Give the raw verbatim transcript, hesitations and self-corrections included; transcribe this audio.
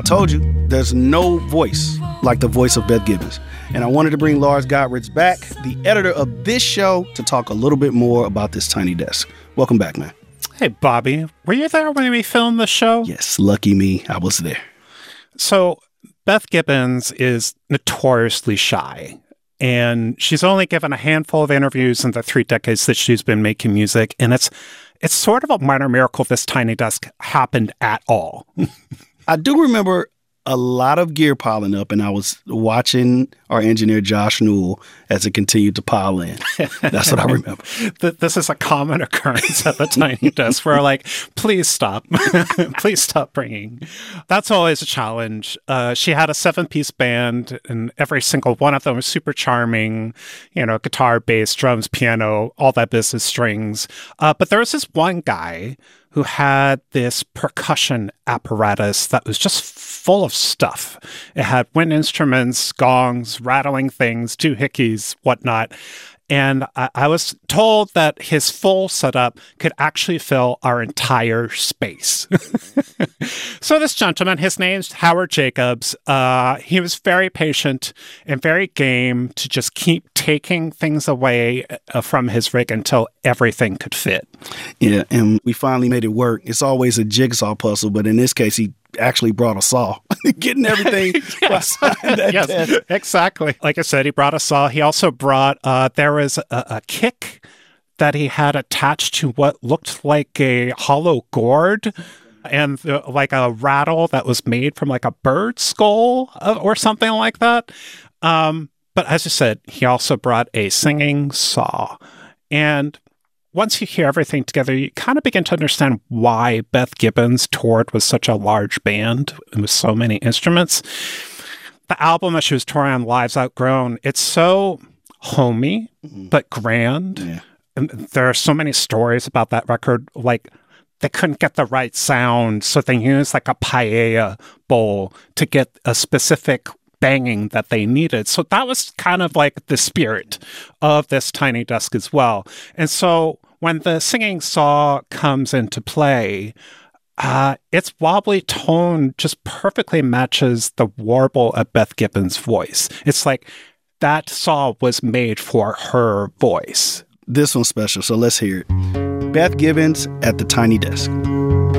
told you, there's no voice like the voice of Beth Gibbons. And I wanted to bring Lars Gotrich back, the editor of this show, to talk a little bit more about this tiny desk. Welcome back, man. Hey, Bobby. Were you there when we filmed the show? Yes, lucky me. I was there. So Beth Gibbons is notoriously shy. And she's only given a handful of interviews in the three decades that she's been making music. And it's it's sort of a minor miracle this tiny desk happened at all. I do remember a lot of gear piling up, and I was watching our engineer, Josh Newell, as it continued to pile in. That's what I remember. This is a common occurrence at the tiny desk where, like, please stop. Please stop bringing. That's always a challenge. Uh, she had a seven-piece band, and every single one of them was super charming. You know, guitar, bass, drums, piano, all that business, strings. Uh, but there was this one guy who had this percussion apparatus that was just full of stuff. It had wind instruments, gongs, rattling things, doohickeys, whatnot. And I, I was told that his full setup could actually fill our entire space. So this gentleman, his name's Howard Jacobs. Uh, he was very patient and very game to just keep taking things away uh, from his rig until everything could fit. Yeah, and we finally made it work. It's always a jigsaw puzzle, but in this case, he actually brought a saw. Getting everything yes, that yes desk. Exactly. Like I said, he brought a saw. He also brought, uh, there was a, a kick that he had attached to what looked like a hollow gourd, and uh, like a rattle that was made from like a bird skull uh, or something like that. Um, but as I said, he also brought a singing saw. And once you hear everything together, you kind of begin to understand why Beth Gibbons toured with such a large band and with so many instruments. The album that she was touring on, Lives Outgrown, it's so homey, mm-hmm. but grand. Yeah. And there are so many stories about that record, like they couldn't get the right sound, so they used like a paella bowl to get a specific banging that they needed. So that was kind of like the spirit of this tiny desk as well. And so when the singing saw comes into play, uh, its wobbly tone just perfectly matches the warble of Beth Gibbons' voice. It's like that saw was made for her voice. This one's special, so let's hear it. Beth Gibbons at the tiny desk.